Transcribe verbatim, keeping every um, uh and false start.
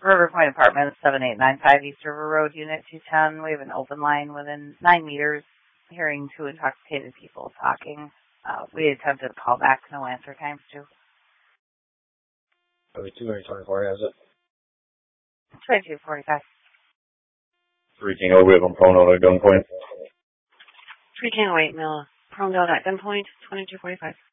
River Point Apartments, seven eight nine five East River Road, Unit two ten. We have an open line within nine meters, hearing two intoxicated people talking. Uh, we attempted to call back, no answer times too. two twenty-four has it. twenty-two forty-five. three King O, we have him prone out at gunpoint. three King O eight, Mila. Prone out at gunpoint, twenty-two forty-five.